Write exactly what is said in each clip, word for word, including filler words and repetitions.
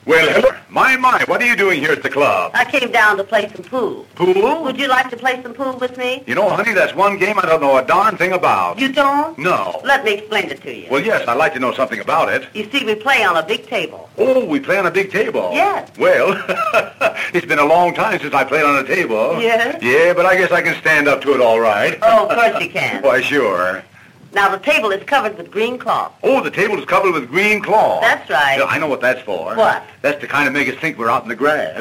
Well, hello. My, my, what are you doing here at the club? I came down to play some pool. Pool? Would you like to play some pool with me? You know, honey, that's one game I don't know a darn thing about. You don't? No. Let me explain it to you. Well, yes, I'd like to know something about it. You see, we play on a big table. Oh, we play on a big table? Yes. Well, it's been a long time since I played on a table. Yes? Yeah, but I guess I can stand up to it all right. Oh, of course you can. Why, sure. Now, the table is covered with green cloth. Oh, the table is covered with green cloth. That's right. Yeah, I know what that's for. What? That's to kind of make us think we're out in the grass.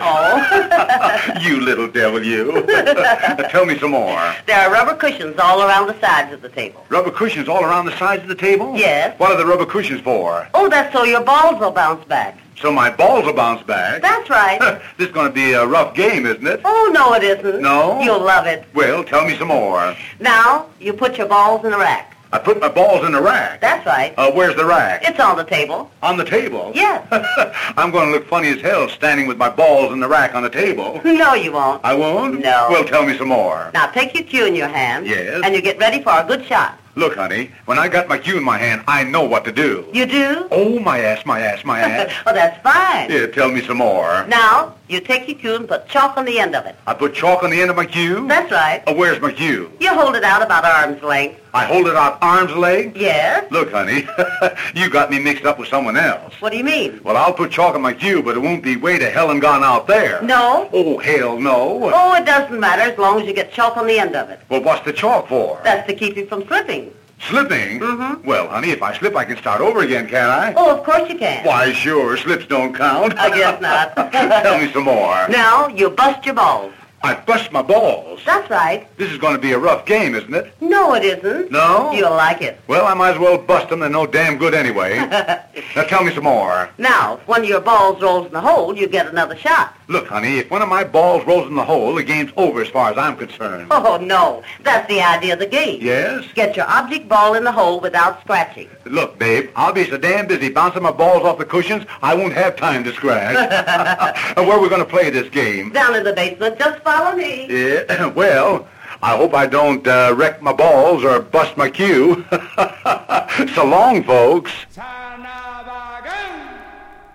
Oh. You little devil, you. Tell me some more. There are rubber cushions all around the sides of the table. Rubber cushions all around the sides of the table? Yes. What are the rubber cushions for? Oh, that's so your balls will bounce back. So my balls will bounce back? That's right. This is going to be a rough game, isn't it? Oh, no, it isn't. No? You'll love it. Well, tell me some more. Now, you put your balls in a rack. I put my balls in the rack. That's right. Uh, where's the rack? It's on the table. On the table? Yes. I'm going to look funny as hell standing with my balls in the rack on the table. No, you won't. I won't? No. Well, tell me some more. Now, take your cue in your hand. Yes. And you get ready for a good shot. Look, honey, when I got my cue in my hand, I know what to do. You do? Oh, my ass, my ass, my ass. Oh, that's fine. Yeah, tell me some more. Now, you take your cue and put chalk on the end of it. I put chalk on the end of my cue? That's right. Oh, where's my cue? You hold it out about arm's length. I hold it out arm's length? Yes. Look, honey, you got me mixed up with someone else. What do you mean? Well, I'll put chalk on my cue, but it won't be way to hell and gone out there. No. Oh, hell no. Oh, it doesn't matter as long as you get chalk on the end of it. Well, what's the chalk for? That's to keep you from slipping. Slipping? Mm-hmm. Well, honey, if I slip, I can start over again, can't I? Oh, of course you can. Why, sure. Slips don't count. I guess not. Tell me some more. Now, you bust your balls. I bust my balls. That's right. This is going to be a rough game, isn't it? No, it isn't. No? You'll like it. Well, I might as well bust them. They're no damn good anyway. Now, tell me some more. Now, if one of your balls rolls in the hole, you get another shot. Look, honey, if one of my balls rolls in the hole, the game's over as far as I'm concerned. Oh, no. That's the idea of the game. Yes? Get your object ball in the hole without scratching. Look, babe, I'll be so damn busy bouncing my balls off the cushions, I won't have time to scratch. And where are we going to play this game? Down in the basement. Just follow me. Yeah, well, I hope I don't uh, wreck my balls or bust my cue. So long, folks.